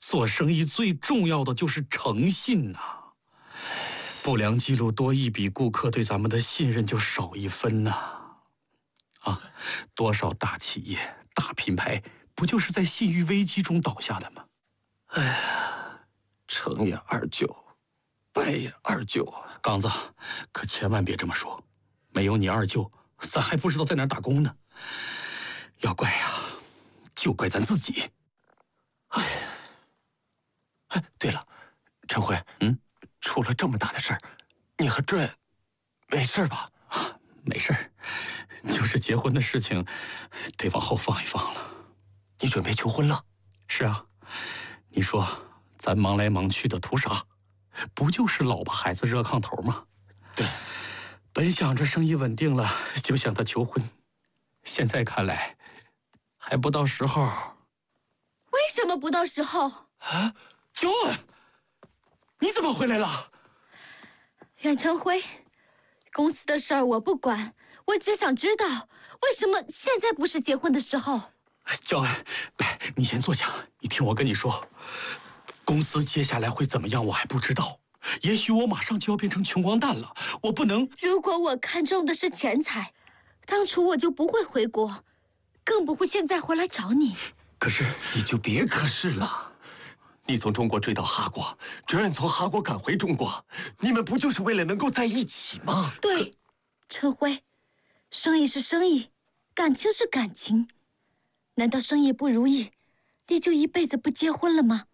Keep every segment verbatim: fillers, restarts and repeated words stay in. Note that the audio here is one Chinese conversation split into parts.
做生意最重要的就是诚信呐、啊。不良记录多一笔，顾客对咱们的信任就少一分呐、啊。啊，多少大企业、大品牌不就是在信誉危机中倒下的吗？ 哎呀，成也二舅，败也二舅啊！ 刚子，可千万别这么说，没有你二舅，咱还不知道在哪儿打工呢。要怪呀、啊，就怪咱自己。 哎，哎，对了，陈辉， 嗯， 出了这么大的事儿，你和朱远没事吧？ 没事儿，就是结婚的事情，得往后放一放了。 你准备求婚了？ 是啊，你说咱忙来忙去的图啥？不就是老婆孩子热炕头吗？ 对， 本想着生意稳定了，就向他求婚，现在看来还不到时候。 为什么不到时候？ 啊，九恩，你怎么回来了？ 阮成辉，公司的事儿我不管，我只想知道为什么现在不是结婚的时候。 焦恩，来，你先坐下，你听我跟你说，公司接下来会怎么样，我还不知道。也许我马上就要变成穷光蛋了，我不能。 如果我看中的是钱财，当初我就不会回国，更不会现在回来找你。 可是你就别可是了，你从中国追到哈国，转眼从哈国赶回中国，你们不就是为了能够在一起吗？ 对，陈辉，生意是生意，感情是感情。难道生意不如意，你就一辈子不结婚了吗？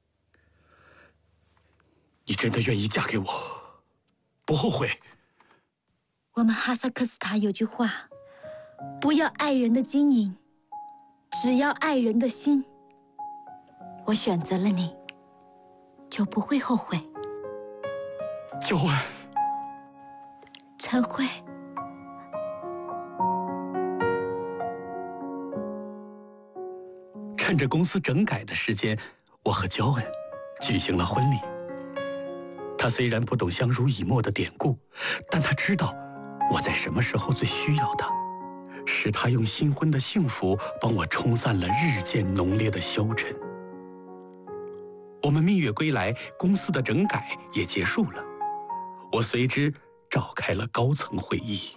你真的愿意嫁给我，不后悔？ 我们哈萨克斯坦有句话，不要爱人的金银，只要爱人的心。我选择了你，就不会后悔。 焦恩， 陈辉， 趁着公司整改的时间，我和焦恩举行了婚礼。他虽然不懂相濡以沫的典故，但他知道我在什么时候最需要他，是他用新婚的幸福帮我冲散了日渐浓烈的消沉。我们蜜月归来，公司的整改也结束了，我随之召开了高层会议。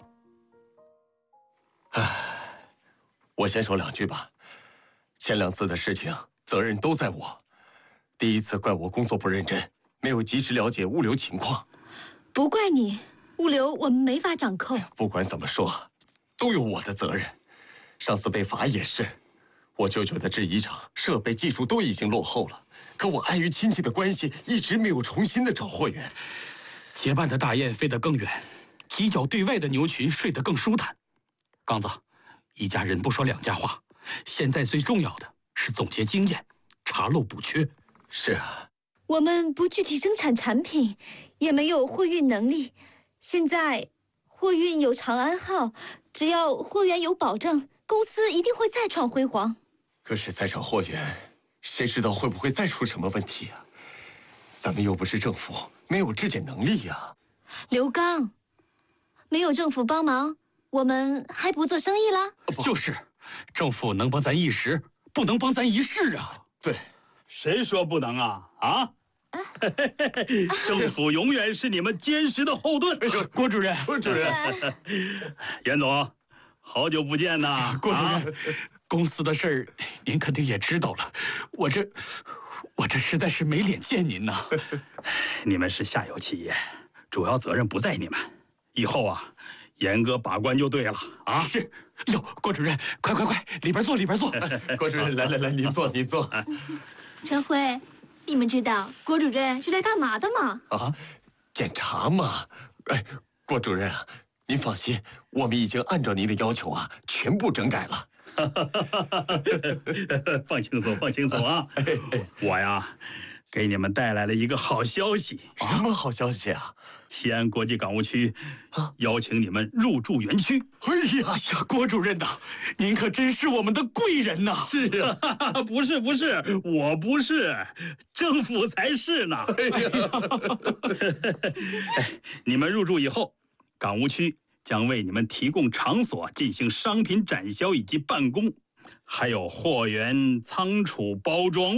唉，我先说两句吧。前两次的事情，责任都在我。第一次怪我工作不认真，没有及时了解物流情况。 不怪你，物流我们没法掌控。 不管怎么说，都有我的责任。上次被罚也是，我舅舅的制衣厂设备技术都已经落后了，可我碍于亲戚的关系，一直没有重新的找货源。 结伴的大雁飞得更远，犄角对外的牛群睡得更舒坦。刚子，一家人不说两家话，现在最重要的是总结经验，查漏补缺。 是啊， 我们不具体生产产品，也没有货运能力。现在货运有长安号，只要货源有保证，公司一定会再创辉煌。 可是再找货源，谁知道会不会再出什么问题呀、啊？咱们又不是政府，没有质检能力呀、啊。 刘刚，没有政府帮忙，我们还不做生意啦？ 就是，政府能帮咱一时，不能帮咱一世啊。 对， 谁说不能啊？啊？政府永远是你们坚实的后盾。 郭主任， 郭主任， 严总，好久不见呐！ 郭主任，啊、公司的事儿您肯定也知道了，我这我这实在是没脸见您呐。 你们是下游企业，主要责任不在你们，以后啊，严格把关就对了啊！ 是。哟，郭主任，快快快，里边坐，里边坐。 郭主任，来来来，您坐，您坐。 陈辉，你们知道郭主任是在干嘛的吗？ 啊，检查嘛。哎，郭主任啊，您放心，我们已经按照您的要求啊，全部整改了。 放轻松，放轻松啊！我呀，给你们带来了一个好消息。 什么好消息啊？ 西安国际港务区邀请你们入驻园区。 哎呀呀，郭主任呐，您可真是我们的贵人呐！ 是啊， 不是不是，我不是，政府才是呢。哎呀，你们入驻以后，港务区将为你们提供场所进行商品展销以及办公，还有货源仓储包装